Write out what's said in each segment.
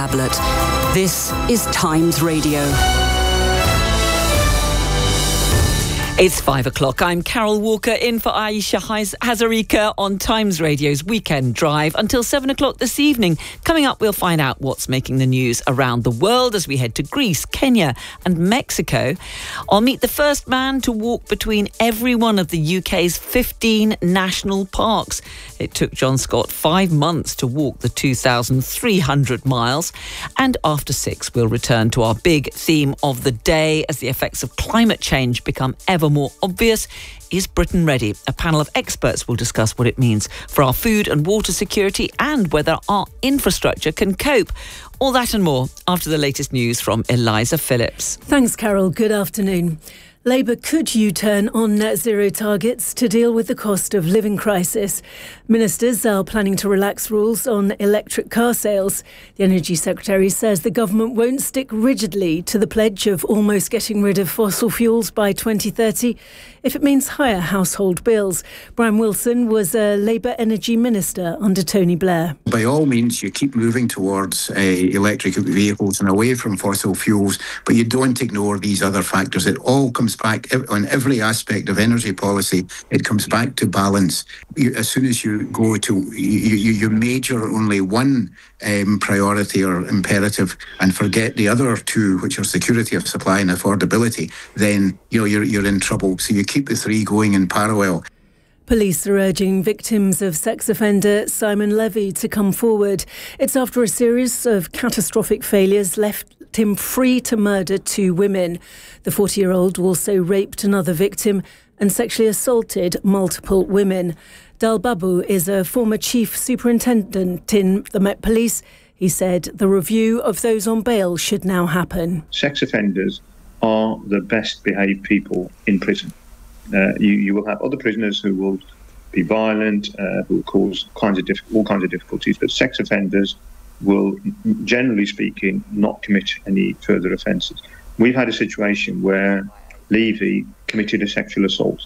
Tablet. This is Times Radio. It's 5 o'clock. I'm Carol Walker in for Aisha Hazarika on Times Radio's Weekend Drive until 7 o'clock this evening. Coming up, we'll find out what's making the news around the world as we head to Greece, Kenya and Mexico. I'll meet the first man to walk between every one of the UK's 15 national parks. It took John Scott 5 months to walk the 2,300 miles. And after 6, we'll return to our big theme of the day as the effects of climate change become ever more obvious. Is Britain ready? A panel of experts will discuss what it means for our food and water security and whether our infrastructure can cope. All that and more after the latest news from Eliza Phillips. Thanks, Carol. Good afternoon. Labour could U-turn on net zero targets to deal with the cost of living crisis. Ministers are planning to relax rules on electric car sales. The Energy Secretary says the government won't stick rigidly to the pledge of almost getting rid of fossil fuels by 2030 if it means higher household bills. Brian Wilson was a Labour Energy Minister under Tony Blair. By all means, you keep moving towards electric vehicles and away from fossil fuels, but you don't ignore these other factors. It all comes back on every aspect of energy policy. It comes back to balance. As soon as you go to you major only one priority or imperative and forget the other two, which are security of supply and affordability, then you're in trouble. So you keep the three going in parallel. Police are urging victims of sex offender Simon Levy to come forward. It's after a series of catastrophic failures left him free to murder 2 women. The 40-year-old also raped another victim and sexually assaulted multiple women. Dal Babu is a former chief superintendent in the Met Police. He said the review of those on bail should now happen. Sex offenders are the best behaved people in prison. You will have other prisoners who will be violent, who will cause all kinds of difficulties, but sex offenders will, generally speaking, not commit any further offences. We've had a situation where Levy committed a sexual assault.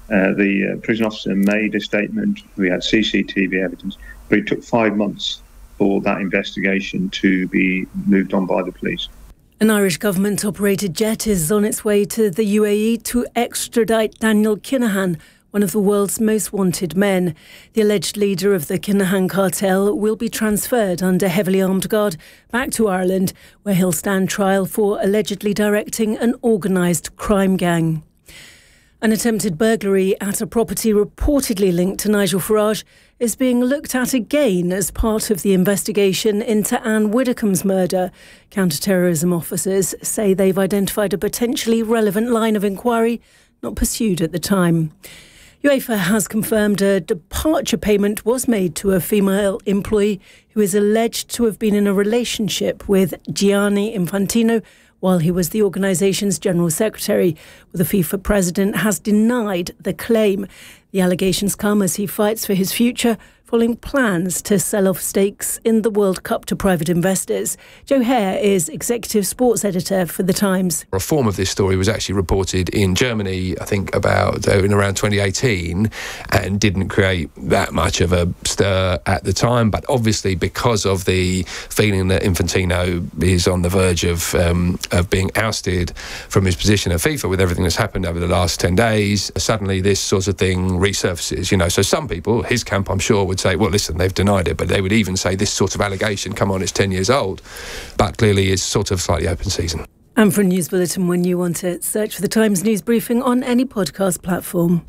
The prison officer made a statement, we had CCTV evidence, but it took 5 months for that investigation to be moved on by the police. An Irish government-operated jet is on its way to the UAE to extradite Daniel Kinahan, one of the world's most wanted men. The alleged leader of the Kinahan cartel will be transferred under heavily armed guard back to Ireland, where he'll stand trial for allegedly directing an organised crime gang. An attempted burglary at a property reportedly linked to Nigel Farage is being looked at again as part of the investigation into Anne Widdecombe's murder. Counter-terrorism officers say they've identified a potentially relevant line of inquiry not pursued at the time. UEFA has confirmed a departure payment was made to a female employee who is alleged to have been in a relationship with Gianni Infantino while he was the organisation's General Secretary. The FIFA president has denied the claim. The allegations come as he fights for his future following plans to sell off stakes in the World Cup to private investors. Joe Hare is executive sports editor for The Times. A form of this story was actually reported in Germany, I think about in around 2018, and didn't create that much of a stir at the time. But obviously, because of the feeling that Infantino is on the verge of being ousted from his position at FIFA with everything that's happened over the last 10 days, suddenly this sort of thing resurfaces. So some people, his camp, I'm sure, would say, well, listen, they've denied it, but they would even say this sort of allegation, come on, it's 10 years old, but clearly is sort of slightly open season. And for a news bulletin when you want it, search for The Times News Briefing on any podcast platform.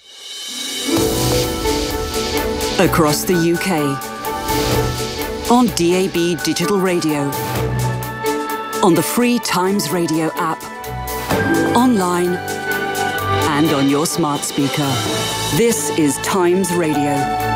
Across the UK, on DAB Digital Radio, on the free Times Radio app, online and on your smart speaker. This is Times Radio.